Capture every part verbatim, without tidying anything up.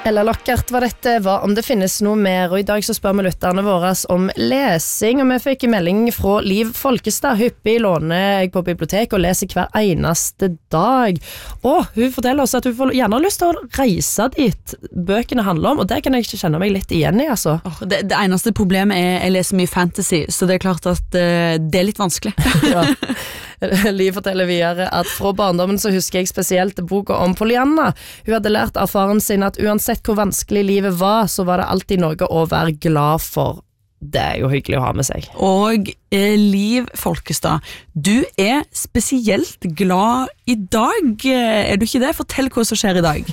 Ella Lockert var dette, hva om det finnes noe mer, og i dag så spør vi lytterne våre om lesing, og vi fikk en melding fra Liv Folkestad. Hyppig låner jeg på biblioteket og leser hver eneste dag. Og hun forteller oss at hun får gjerne lyst til å reise dit bøkene handler om, og det kan jeg ikke kjenne meg litt igjen i, altså. Oh, det, det eneste problemet er jeg leser mye fantasy, så det er klart at uh, det er litt vanskelig. Ja. Liv forteller videre at fra barndommen så husker jeg spesielt boka om Pollyanna. Hun hadde lært av faren sin at uansett hvor vanskelig livet var, så var det alltid noe å være glad for. Det er jo hyggelig å ha med seg. Og eh, Liv Folkestad, du er spesielt glad i dag, er du ikke det? Fortell hva som skjer i dag.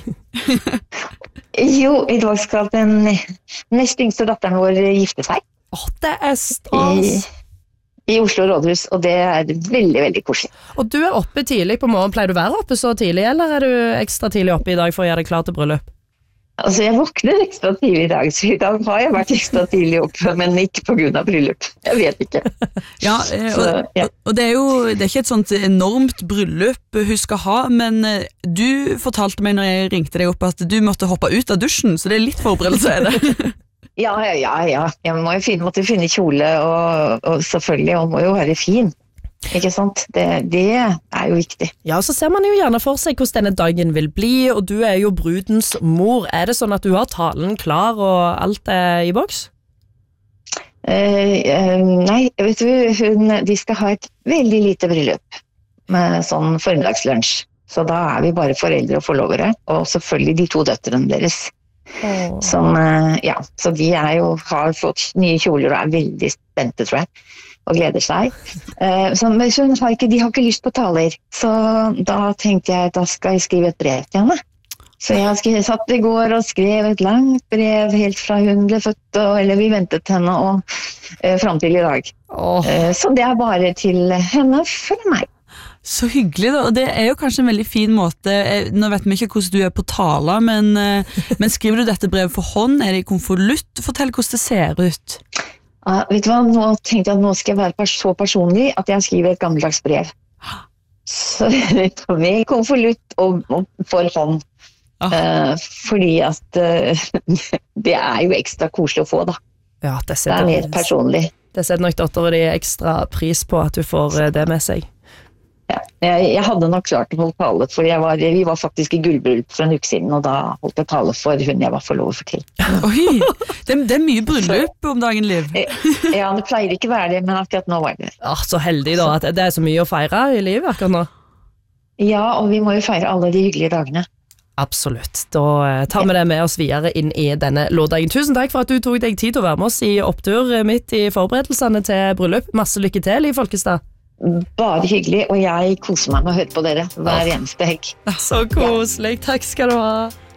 Jo, i dag skal den nest yngste datteren vår gifte seg. Åh, det er stas! I I Oslo rådhus, og det er veldig, veldig koselig. Og du er oppe tidlig på morgen. Pleier du å være oppe så tidlig, eller er du ekstra tidlig oppe i dag for å gjøre deg klar til bryllup? Altså, jeg våkner ekstra tidlig i dag, så i dag har jeg vært ekstra tidlig oppe, men ikke på grunn av bryllup. Jeg vet ikke. Ja, og, så, ja. og det er jo det er ikke et sånt enormt bryllup hun skal ha, men du fortalte meg når jeg ringte deg opp at du måtte hoppe ut av dusjen, så det er litt forberedelse er det. Ja, ja, ja. Jeg må jo finne, måtte finne kjole, og, og selvfølgelig, og må jo være fin. Ikke sant? Det, det er jo viktig. Ja, så ser man jo gjerne for seg hvordan denne dagen vil bli, og du er jo brudens mor. Er det sånn at du har talen klar, og alt er i boks? Uh, uh, nei, vet du, hun, de skal ha et veldig lite bryllup, med sånn formiddagslunsj. Så da er vi bare foreldre og forlovere, og selvfølgelig de to døtrene deres. Oh. Som, ja, så de er jo, har fått nye kjoler og er veldig spente, tror jeg, og gleder seg. Uh, så, men så har ikke, de har ikke lyst på taler, så da tenkte jeg da skal jeg skrive et brev til henne. Så jeg skrev, satt i går og skrev et langt brev helt fra hun ble født, og, eller vi ventet henne og, uh, frem til i dag. Oh. Uh, så det er bare til henne for meg. Så hyggelig da, og det er jo kanskje en veldig fin måte, nå vet vi ikke hvordan du er på tala, men, men skriver du dette brevet for hånd, er det i konvolutt? Fortell hvordan det ser ut. Uh, vet du hva, nå tenkte jeg at nå skal jeg være så personlig at jeg skriver et gammeldags brev. Så med konvolutt og, og for hånd. Ah. Uh, fordi at uh, det er jo ekstra koselig å få da. Ja, det, det er mer personlig. Det setter nok datteren din ekstra pris på at du får det med seg. Ja, jeg, jeg hadde nok klart å holde tale, for jeg var, vi var faktisk i gullbryllup for en uke siden, og da holdt jeg tale for hun jeg var forlover til. Oi, det, det er mye bryllup om dagen, Liv. Ja, det pleier ikke å være det, men akkurat nå var det. Ja, så heldig da, at det er så mye å feire i livet akkurat nå. Ja, og vi må jo feire alle de hyggelige dagene. Absolutt, da tar vi det med oss videre inn i denne lørdagen. Tusen takk for at du tok deg tid til å være med oss i opptur midt i forberedelsene til bryllup. Masse lykke til, Liv Folkestad. Bare hyggelig, og jeg koser meg med å høre på dere hver eneste helg. Så koselig, takk skal du ha.